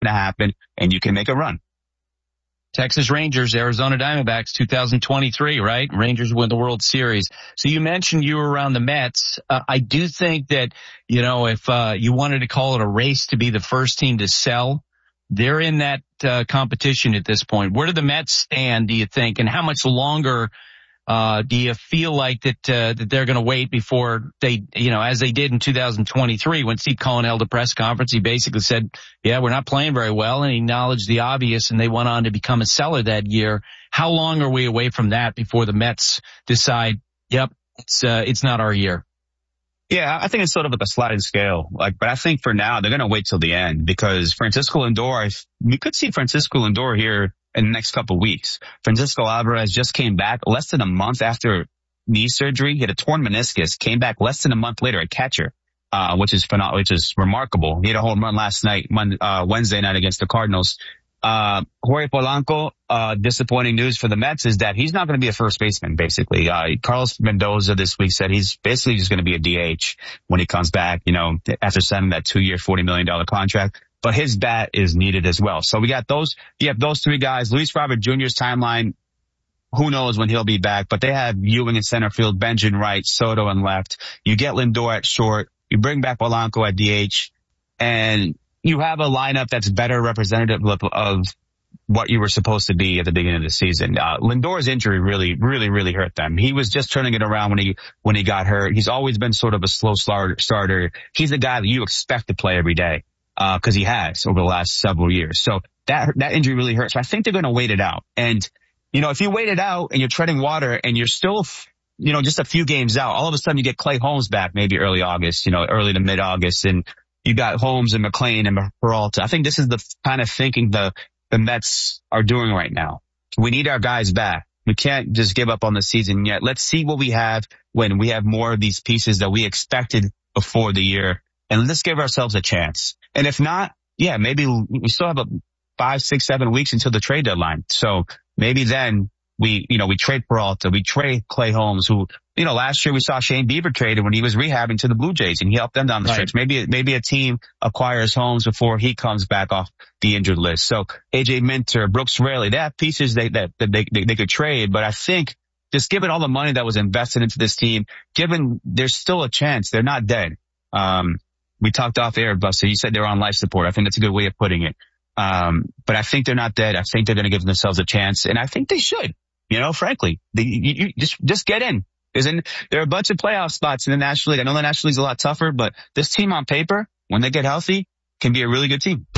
going to happen, and you can make a run. Texas Rangers, Arizona Diamondbacks, 2023, right? Rangers win the World Series. So you mentioned you were around the Mets. I do think that, if you wanted to call it a race to be the first team to sell, they're in that competition at this point. Where do the Mets stand, do you think? And how much longer do you feel like that they're going to wait before they, as they did in 2023 when Steve Cohen held a press conference, he basically said, yeah, we're not playing very well, and he acknowledged the obvious, and they went on to become a seller that year. How long are we away from that before the Mets decide, yep, it's not our year? Yeah, I think it's sort of like a sliding scale. But I think for now, they're going to wait till the end because Francisco Lindor, we could see Francisco Lindor here in the next couple of weeks. Francisco Alvarez just came back less than a month after knee surgery. He had a torn meniscus, came back less than a month later, a catcher, which is phenomenal, which is remarkable. He had a home run last night, Wednesday night against the Cardinals. Jorge Polanco, disappointing news for the Mets is that he's not going to be a first baseman, basically. Carlos Mendoza this week said he's basically just going to be a DH when he comes back, after signing that 2-year, $40 million contract. But his bat is needed as well. So you have those three guys. Luis Robert Jr.'s timeline, who knows when he'll be back, but they have Ewing in center field, Benj in right, Soto in left. You get Lindor at short. You bring back Polanco at DH, and you have a lineup that's better representative of what you were supposed to be at the beginning of the season. Lindor's injury really hurt them. He was just turning it around when he got hurt. He's always been sort of a slow starter. He's a guy that you expect to play every day, cause he has over the last several years. So that injury really hurts. So I think they're going to wait it out. And, if you wait it out and you're treading water and you're still, just a few games out, all of a sudden you get Clay Holmes back maybe early August, early to mid August, and you got Holmes and McClain and Peralta. I think this is the kind of thinking the Mets are doing right now. We need our guys back. We can't just give up on the season yet. Let's see what we have when we have more of these pieces that we expected before the year, and let's give ourselves a chance. And if not, yeah, maybe we still have 5, 6, 7 weeks until the trade deadline. So maybe then we trade Peralta, we trade Clay Holmes, who, last year we saw Shane Bieber traded when he was rehabbing to the Blue Jays and he helped them down the stretch. Maybe a team acquires Holmes before he comes back off the injured list. So AJ Minter, Brooks Raley, they have pieces they could trade, but I think just given all the money that was invested into this team, given there's still a chance, they're not dead. We talked off air, Buster. You said they're on life support. I think that's a good way of putting it. But I think they're not dead. I think they're going to give themselves a chance, and I think they should. Frankly, you just get in. There are a bunch of playoff spots in the National League. I know the National League's a lot tougher, but this team on paper, when they get healthy, can be a really good team.